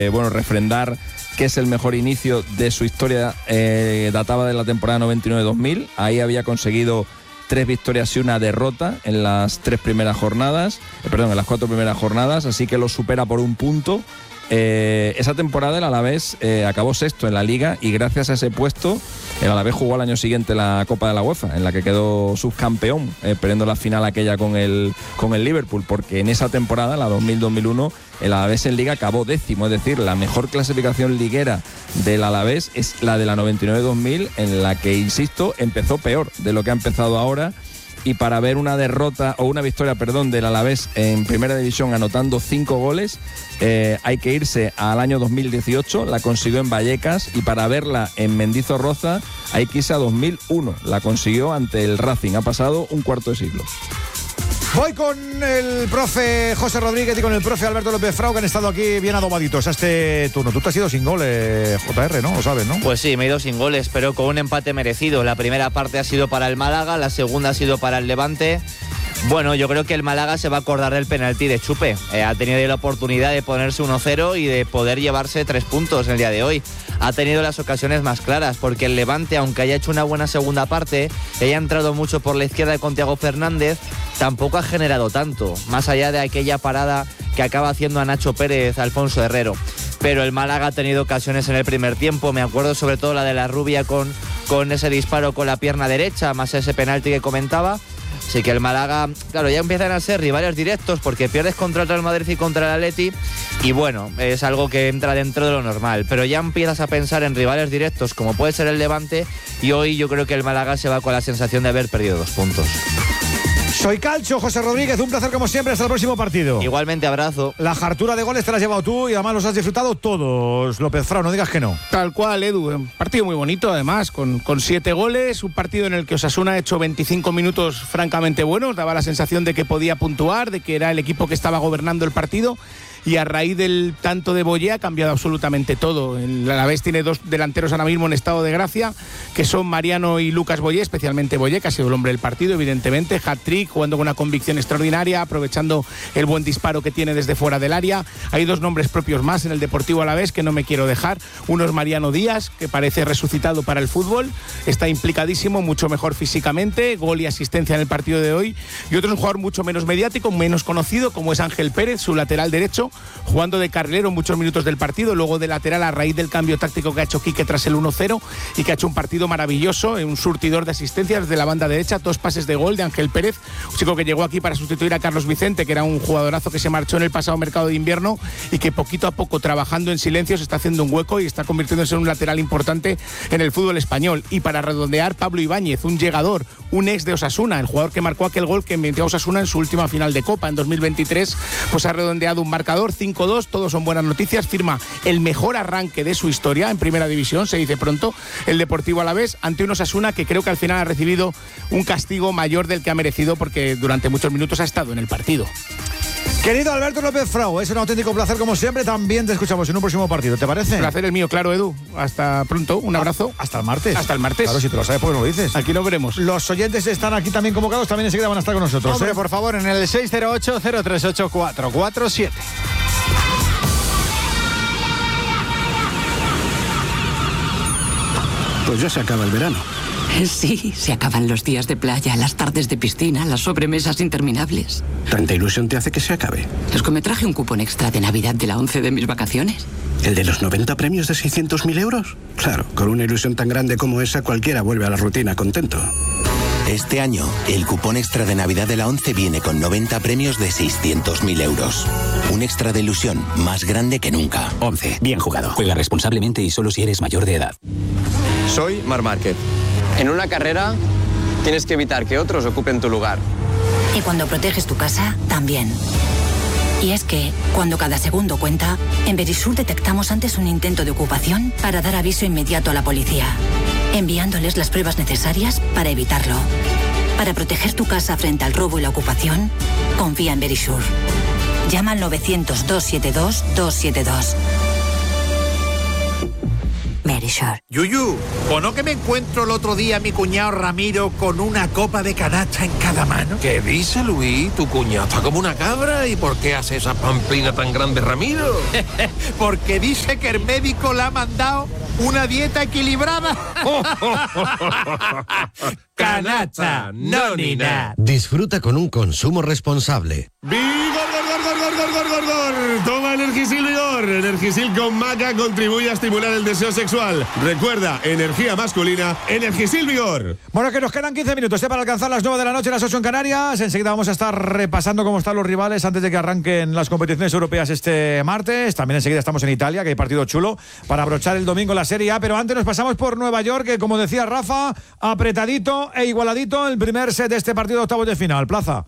refrendar que es el mejor inicio de su historia, databa de la temporada 99-2000. Ahí había conseguido 3 victorias y 1 derrota en las 4 primeras jornadas, así que lo supera por 1 punto. Esa temporada el Alavés acabó sexto en la Liga y gracias a ese puesto el Alavés jugó al año siguiente la Copa de la UEFA, en la que quedó subcampeón, perdiendo la final aquella con el Liverpool, porque en esa temporada, la 2000-2001, el Alavés en Liga acabó 10º, es decir, la mejor clasificación liguera del Alavés es la de la 99-2000, en la que, insisto, empezó peor de lo que ha empezado ahora. Y para ver una victoria del Alavés en Primera División anotando 5 goles, hay que irse al año 2018, la consiguió en Vallecas, y para verla en Mendizorroza hay que irse a 2001, la consiguió ante el Racing, ha pasado un cuarto de siglo. Voy con el profe José Rodríguez y con el profe Alberto López Frau, que han estado aquí bien adomaditos a este turno. Tú te has ido sin goles, JR, ¿no? Lo sabes, ¿no? Pues sí, me he ido sin goles, pero con un empate merecido. La primera parte ha sido para el Málaga, la segunda ha sido para el Levante. Bueno, yo creo que el Málaga se va a acordar del penalti de Chupe. Ha tenido la oportunidad de ponerse 1-0 y de poder llevarse 3 puntos el día de hoy. Ha tenido las ocasiones más claras, porque el Levante, aunque haya hecho una buena segunda parte, haya entrado mucho por la izquierda con Thiago Fernández, tampoco ha generado tanto, más allá de aquella parada que acaba haciendo a Nacho Pérez, Alfonso Herrero. Pero el Málaga ha tenido ocasiones en el primer tiempo, me acuerdo sobre todo la de la Rubia con ese disparo con la pierna derecha, más ese penalti que comentaba. Así que el Málaga, claro, ya empiezan a ser rivales directos porque pierdes contra el Real Madrid y contra el Atleti y bueno, es algo que entra dentro de lo normal, pero ya empiezas a pensar en rivales directos como puede ser el Levante y hoy yo creo que el Málaga se va con la sensación de haber perdido 2 puntos. Soy Calcho, José Rodríguez, un placer como siempre, hasta el próximo partido. Igualmente, abrazo. La jartura de goles te la has llevado tú y además los has disfrutado todos, López Frau, no digas que no. Tal cual, Edu, un partido muy bonito además, con 7 goles, un partido en el que Osasuna ha hecho 25 minutos francamente buenos, daba la sensación de que podía puntuar, de que era el equipo que estaba gobernando el partido. Y a raíz del tanto de Boyé ha cambiado absolutamente todo. El Alavés tiene 2 delanteros ahora mismo en estado de gracia, que son Mariano y Lucas Boyé, especialmente Boyé, que ha sido el hombre del partido, evidentemente. Hat-trick, jugando con una convicción extraordinaria, aprovechando el buen disparo que tiene desde fuera del área. Hay 2 nombres propios más en el Deportivo Alavés que no me quiero dejar. Uno es Mariano Díaz, que parece resucitado para el fútbol, está implicadísimo, mucho mejor físicamente, gol y asistencia en el partido de hoy. Y otro es un jugador mucho menos mediático, menos conocido, como es Ángel Pérez, su lateral derecho, jugando de carrilero muchos minutos del partido, luego de lateral a raíz del cambio táctico que ha hecho Quique tras el 1-0 y que ha hecho un partido maravilloso, un surtidor de asistencias de la banda derecha, 2 pases de gol de Ángel Pérez, un chico que llegó aquí para sustituir a Carlos Vicente, que era un jugadorazo que se marchó en el pasado mercado de invierno y que poquito a poco, trabajando en silencio, se está haciendo un hueco y está convirtiéndose en un lateral importante en el fútbol español. Y para redondear, Pablo Ibáñez, un llegador, un ex de Osasuna, el jugador que marcó aquel gol que metió a Osasuna en su última final de Copa en 2023, pues ha redondeado un marcador 5-2, todos son buenas noticias, firma el mejor arranque de su historia en Primera División, se dice pronto, el Deportivo Alavés, ante un Osasuna que creo que al final ha recibido un castigo mayor del que ha merecido porque durante muchos minutos ha estado en el partido. Querido Alberto López Frau, es un auténtico placer como siempre, también te escuchamos en un próximo partido, ¿te parece? El placer es mío, claro, Edu, hasta pronto, un abrazo. Hasta el martes. Hasta el martes. Claro, si te lo sabes, ¿por qué no lo dices? Aquí lo veremos. Los oyentes están aquí también convocados, también enseguida van a estar con nosotros. Hombre, por favor, en el 608-038-447. Pues ya se acaba el verano. Sí, se acaban los días de playa, las tardes de piscina, las sobremesas interminables. ¿Tanta ilusión te hace que se acabe? Es que me traje un cupón extra de Navidad de la 11 de mis vacaciones. ¿El de los 90 premios de 600.000 euros? Claro, con una ilusión tan grande como esa, cualquiera vuelve a la rutina contento. Este año, el cupón extra de Navidad de la 11 viene con 90 premios de 600.000 euros. Un extra de ilusión más grande que nunca. 11. Bien jugado. Juega responsablemente y solo si eres mayor de edad. Soy Marc Márquez. En una carrera tienes que evitar que otros ocupen tu lugar. Y cuando proteges tu casa, también. Y es que, cuando cada segundo cuenta, en Verisur detectamos antes un intento de ocupación para dar aviso inmediato a la policía, enviándoles las pruebas necesarias para evitarlo. Para proteger tu casa frente al robo y la ocupación, confía en Verisur. Llama al 900-272-272. Verisur. Shore. Yuyu, ¿o no que me encuentro el otro día a mi cuñado Ramiro con una copa de canacha en cada mano? ¿Qué dice, Luis? Tu cuñado está como una cabra. ¿Y por qué hace esa pamplina tan grande, Ramiro? Porque dice que el médico le ha mandado una dieta equilibrada. Canacha, no ni nada. Disfruta con un consumo responsable. ¡Vigor! Toma Energisil Vigor. Energisil con maca contribuye a estimular el deseo sexual. Recuerda, energía masculina, Energisil Vigor. Bueno, que nos quedan 15 minutos para alcanzar las 9 de la noche, las 8 en Canarias. Enseguida vamos a estar repasando cómo están los rivales antes de que arranquen las competiciones europeas este martes. También enseguida estamos en Italia, que hay partido chulo para abrochar el domingo la Serie A. Pero antes nos pasamos por Nueva York, que como decía Rafa, apretadito e igualadito el primer set de este partido de octavos de final. Plaza,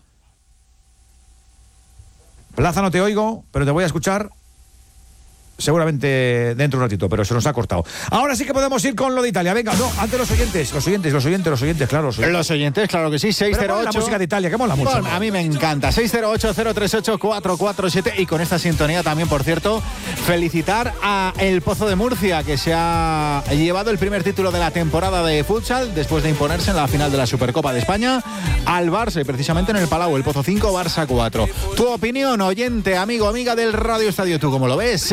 no te oigo, pero te voy a escuchar seguramente dentro de un ratito, pero se nos ha cortado. Ahora sí que podemos ir con lo de Italia. Venga, no, antes los oyentes, claro. Los oyentes, claro que sí, 608. La música de Italia, que mola mucho. Bueno, a mí me encanta. 608-038-447. Y con esta sintonía también, por cierto, felicitar a El Pozo de Murcia, que se ha llevado el primer título de la temporada de futsal después de imponerse en la final de la Supercopa de España al Barça, y precisamente en el Palau, El Pozo 5, Barça 4. Tu opinión, oyente, amigo, amiga del Radio Estadio, ¿tú cómo lo ves?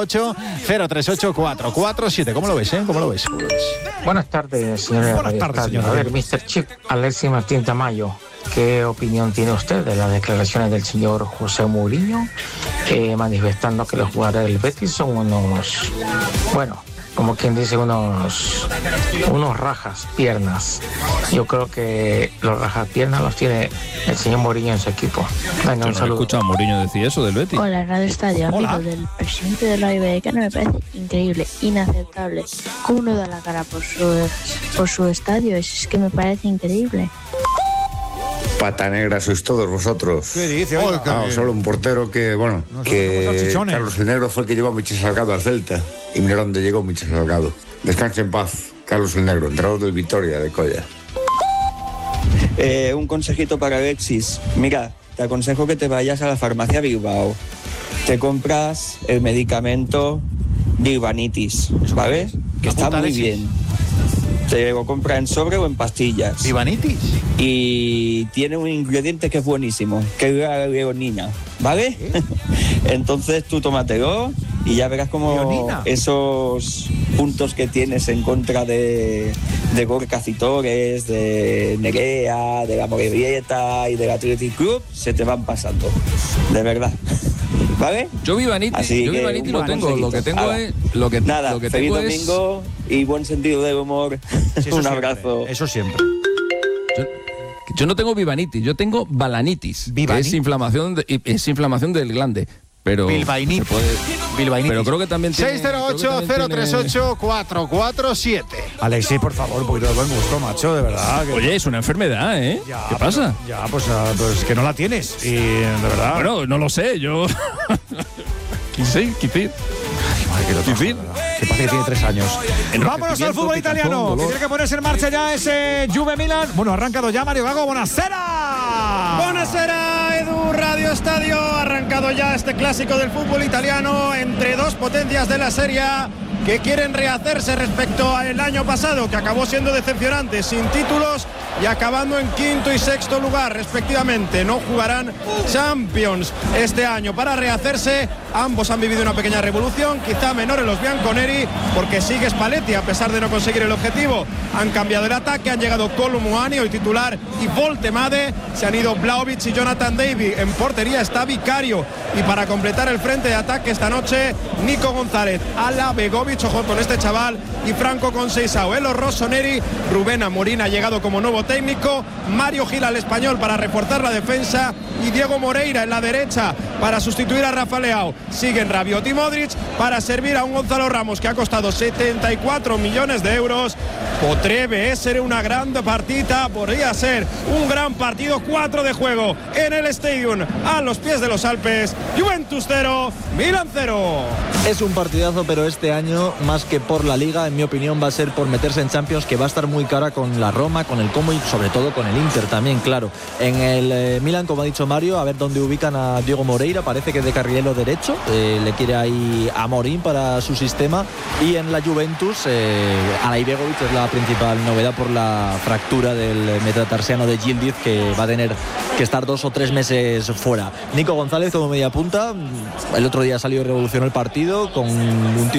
608-038-447. ¿Cómo lo ves, ¿Cómo lo ves? Buenas tardes, señor. Buenas tardes, señor. A ver, Mr. Chip, Alexis Martín Tamayo, ¿qué opinión tiene usted de las declaraciones del señor José Mourinho, manifestando que los jugadores del Betis son unos, bueno, como quien dice, unos rajas piernas? Yo creo que los rajas piernas los tiene el señor Mourinho en su equipo. Venga, un saludo. He escuchado a Mourinho decir eso del Betis. Hola, Radio Estadio. Amigo del presidente de la IBK, me parece increíble, inaceptable. ¿Cómo no da la cara por su estadio? Es que me parece increíble. Pata negra sois todos vosotros. ¿Qué dice? Solo un portero que, bueno, que Carlos el Negro fue el que llevó a Michel Salgado al Celta. Y mira dónde llegó Michel Salgado. Descanse en paz, Carlos el Negro, entrenador del Vitoria de Colla. Un consejito para Alexis. Mira, te aconsejo que te vayas a la farmacia Bilbao. Te compras el medicamento Bilbanitis, ¿vale? Que está muy bien. Te lo compra en sobre o en pastillas. ¿Bilbanitis? Y tiene un ingrediente que es buenísimo, que es la leonina, ¿vale? Entonces tú tómatelo y ya verás como esos puntos que tienes en contra de Gorka Citores, de Nerea, de la Morevieta y del Athletic Club se te van pasando, de verdad. ¿Vale? Yo Bilbanitis lo tengo. Lo que tengo es. Nada, lo que feliz tengo domingo y buen sentido del humor. Sí, un abrazo. Eso siempre. Yo no tengo Bilbanitis, yo tengo balanitis. Que es inflamación del glande. Pero Bilbainitis. Pero creo que también tiene 608-038-447. Alexis, por favor, un poquito de buen gusto, macho, de verdad. Oye, es una enfermedad, ¿eh? Ya, ¿Qué pasa? Ya, pues que no la tienes. Y de verdad. Bueno, no lo sé, yo. Quizá. Que pasa que tiene 3 años. Vámonos al fútbol italiano. Que tiene que ponerse en marcha ya ese Juve Milan. Bueno, ha arrancado ya Mario Gago. ¡Buonasera! ¡Buonasera, Edu! Radio Estadio. Ha arrancado ya este clásico del fútbol italiano entre dos potencias de la Serie A que quieren rehacerse respecto al año pasado, que acabó siendo decepcionante, sin títulos y acabando en 5º y 6º lugar respectivamente. No jugarán Champions este año. Para rehacerse, ambos han vivido una pequeña revolución, quizá menor en los bianconeri, porque sigue Spalletti a pesar de no conseguir el objetivo. Han cambiado el ataque, han llegado Colomboani, hoy titular, y Voltemade. Se han ido Vlahovic y Jonathan David. En portería está Vicario, y para completar el frente de ataque esta noche, Nico González, Ala, Begovic, ojo con este chaval, y Franco Conceição, Elo Rossoneri, Rubén Amorín ha llegado como nuevo técnico, Mario Gil al español para reforzar la defensa, y Diego Moreira en la derecha para sustituir a Rafa Leao. Siguen Rabiot y Modric para servir a un Gonzalo Ramos que ha costado 74 millones de euros. Potrebbe ser una gran partida, podría ser un gran partido. 4 de juego en el Stadium, a los pies de los Alpes. Juventus 0, Milan 0. Es un partidazo, pero este año, más que por la Liga, en mi opinión, va a ser por meterse en Champions, que va a estar muy cara con la Roma, con el Como muy, sobre todo con el Inter también, claro. En el Milan, como ha dicho Mario, a ver dónde ubican a Diego Moreira, parece que es de carrilero derecho, le quiere ahí a Morín para su sistema, y en la Juventus Alay Begovic es la principal novedad por la fractura del metatarsiano de Yildiz, que va a tener que estar 2 o 3 meses fuera. Nico González como media punta, el otro día salió y revolucionó el partido con un tiro